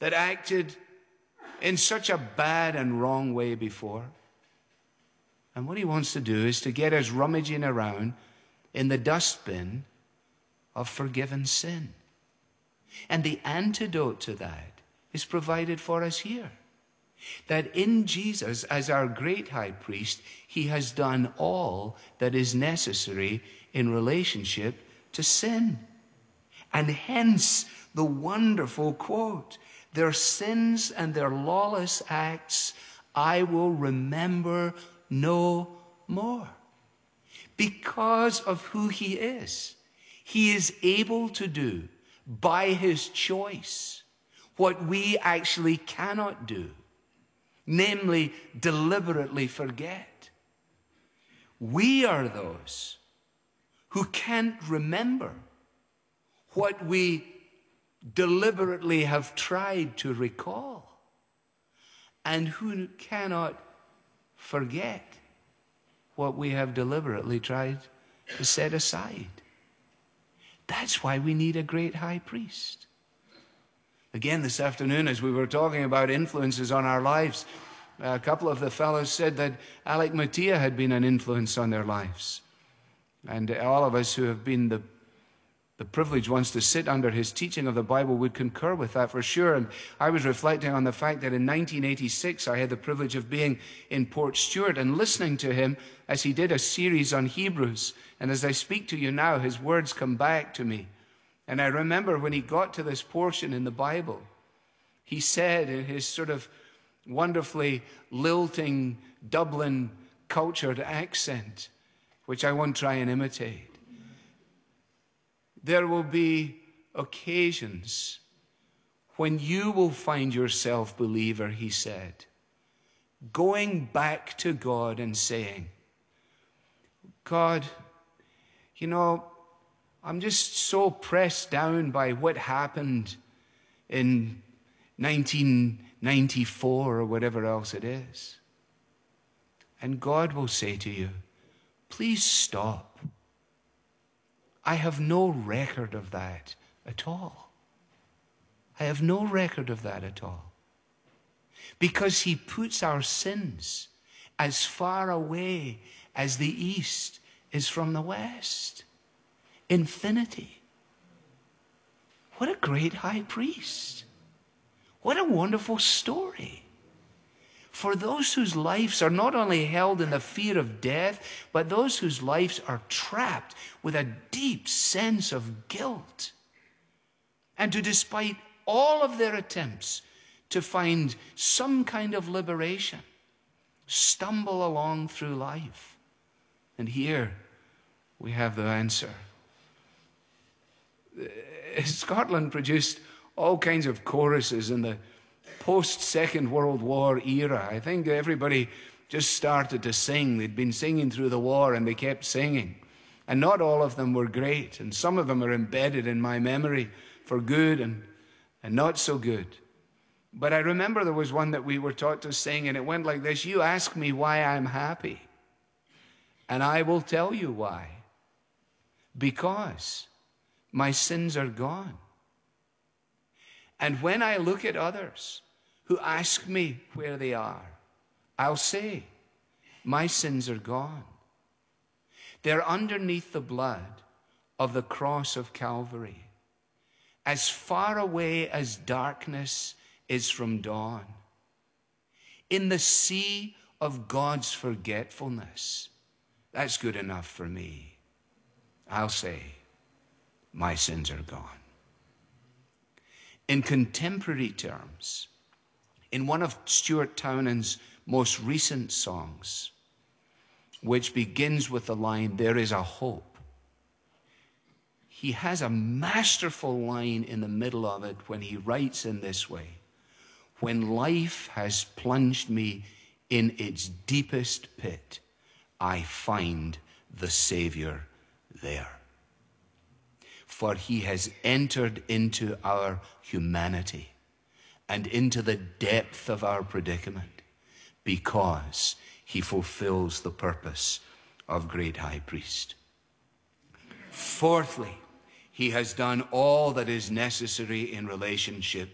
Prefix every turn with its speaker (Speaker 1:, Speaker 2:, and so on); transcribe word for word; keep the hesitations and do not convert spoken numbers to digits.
Speaker 1: that acted in such a bad and wrong way before. And what he wants to do is to get us rummaging around in the dustbin of forgiven sin. And the antidote to that is provided for us here. That in Jesus, as our great high priest, he has done all that is necessary in relationship to sin. And hence the wonderful quote, "Their sins and their lawless acts I will remember no more." Because of who he is, he is able to do by his choice what we actually cannot do, namely deliberately forget. We are those who can't remember what we deliberately have tried to recall, and who cannot forget what we have deliberately tried to set aside. That's why we need a great high priest. Again, this afternoon, as we were talking about influences on our lives, a couple of the fellows said that Alec Mattia had been an influence on their lives. And all of us who have been the The privileged ones to sit under his teaching of the Bible would concur with that for sure. And I was reflecting on the fact that in nineteen eighty-six, I had the privilege of being in Port Stewart and listening to him as he did a series on Hebrews. And as I speak to you now, his words come back to me. And I remember when he got to this portion in the Bible, he said in his sort of wonderfully lilting Dublin cultured accent, which I won't try and imitate, "There will be occasions when you will find yourself, believer," he said, "going back to God and saying, 'God, you know, I'm just so pressed down by what happened in nineteen ninety-four or whatever else it is.' And God will say to you, 'Please stop. I have no record of that at all. I have no record of that at all.' Because he puts our sins as far away as the east is from the west. Infinity. What a great high priest. What a wonderful story. For those whose lives are not only held in the fear of death, but those whose lives are trapped with a deep sense of guilt. And to, despite all of their attempts to find some kind of liberation, stumble along through life. And here we have the answer. Scotland produced all kinds of choruses in the post-Second World War era. I think everybody just started to sing. They'd been singing through the war and they kept singing. And not all of them were great. And some of them are embedded in my memory for good and, and not so good. But I remember there was one that we were taught to sing, and it went like this: "You ask me why I'm happy, and I will tell you why. Because my sins are gone. And when I look at others who ask me where they are, I'll say, my sins are gone. They're underneath the blood of the cross of Calvary, as far away as darkness is from dawn. In the sea of God's forgetfulness, that's good enough for me. I'll say, my sins are gone." In contemporary terms, in one of Stuart Townend's most recent songs, which begins with the line, "There is a hope," he has a masterful line in the middle of it when he writes in this way: "When life has plunged me in its deepest pit, I find the Savior there. For he has entered into our humanity and into the depth of our predicament, because he fulfills the purpose of great high priest. Fourthly, he has done all that is necessary in relationship